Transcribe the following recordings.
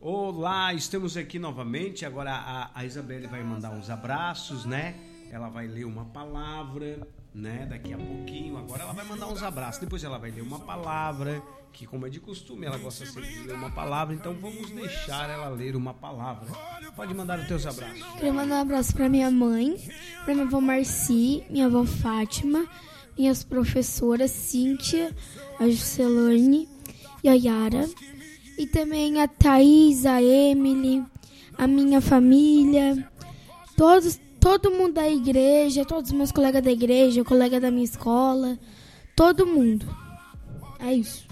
Olá, estamos aqui novamente. Agora a Isabelle vai mandar uns abraços, né? Ela vai ler uma palavra, né? Daqui a pouquinho. Agora ela vai mandar uns abraços. Depois ela vai ler uma palavra, que como é de costume, ela gosta sempre de ler uma palavra. Então vamos deixar ela ler uma palavra. Pode mandar os teus abraços. Queria mandar um abraço para minha mãe, para minha avó Marci, minha avó Fátima, minhas professoras Cíntia, a Juscelane e a Yara. E também a Thaís, a Emily, a minha família, todo mundo da igreja, todos os meus colegas da igreja, colega da minha escola, todo mundo. É isso.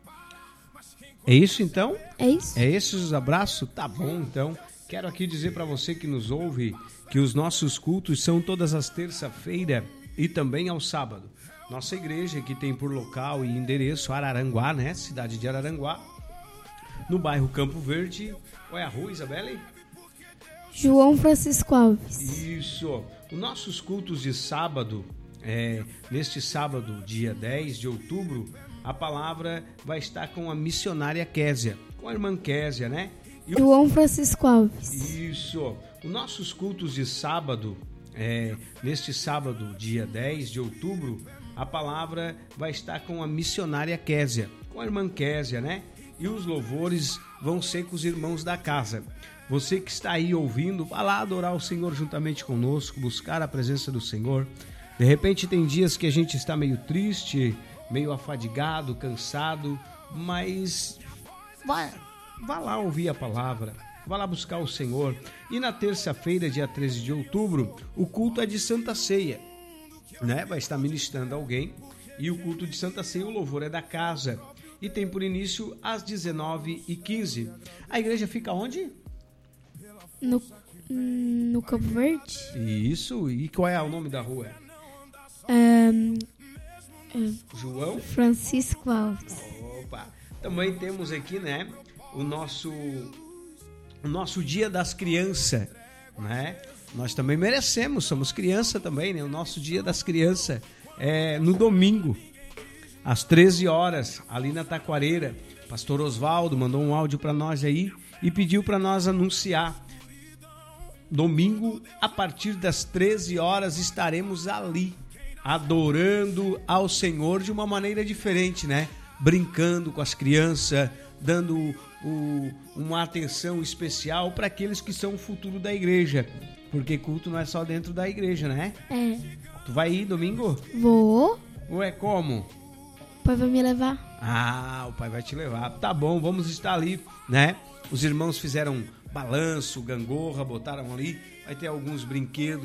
É isso então? É isso. É esses os abraços? Tá bom então. Quero aqui dizer para você que nos ouve que os nossos cultos são todas as terça-feira e também ao sábado. Nossa igreja que tem por local e endereço Araranguá, né? Cidade de Araranguá. No bairro Campo Verde. Qual é a rua, Isabelle? João Francisco Alves. Isso. Os nossos cultos de sábado, neste sábado, dia 10 de outubro, a palavra vai estar com a missionária Késia, com a irmã Késia, né? João Francisco Alves. Isso. Os nossos cultos de sábado, neste sábado, dia 10 de outubro, a palavra vai estar com a missionária Késia, com a irmã Késia, né? E os louvores vão ser com os irmãos da casa. Você que está aí ouvindo, vá lá adorar o Senhor juntamente conosco, buscar a presença do Senhor. De repente tem dias que a gente está meio triste, meio afadigado, cansado, mas vá lá ouvir a palavra, vá lá buscar o Senhor. E na terça-feira, dia 13 de outubro, o culto é de Santa Ceia, né? Vai estar ministrando alguém e o culto de Santa Ceia, o louvor é da casa. E tem por início às 19h15. A igreja fica onde? No Campo Verde. Isso. E qual é o nome da rua? João Francisco Alves. Opa. Também temos aqui, né, o nosso Dia das Crianças, né? Nós também merecemos, somos criança também, né? O nosso Dia das Crianças é no domingo, às 13 horas, ali na Taquareira. Pastor Osvaldo mandou um áudio para nós aí e pediu para nós anunciar. Domingo, a partir das 13 horas, estaremos ali, adorando ao Senhor de uma maneira diferente, né? Brincando com as crianças, dando uma atenção especial para aqueles que são o futuro da igreja. Porque culto não é só dentro da igreja, né? É. Tu vai ir domingo? Vou. Ou é como? O pai vai me levar. Ah, o pai vai te levar. Tá bom, vamos estar ali, né? Os irmãos fizeram balanço, gangorra, botaram ali. Vai ter alguns brinquedos